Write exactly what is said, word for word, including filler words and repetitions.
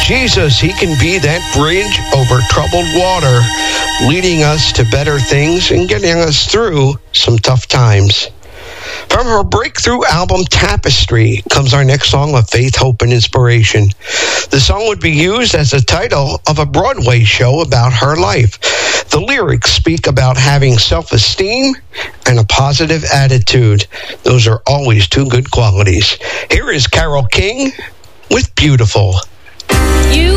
Jesus, he can be that bridge over troubled water, leading us to better things and getting us through some tough times. From her breakthrough album Tapestry comes our next song of faith, hope, and inspiration. The song would be used as the title of a Broadway show about her life. The lyrics speak about having self-esteem and a positive attitude. Those are always two good qualities. Here is Carole King with Beautiful.